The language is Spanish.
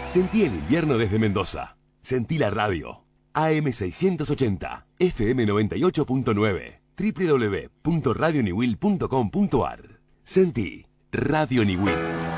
Sentí el invierno desde Mendoza. Sentí la radio. AM680, FM98.9, www.radioniwil.com.ar. Sentí Radio Niwil.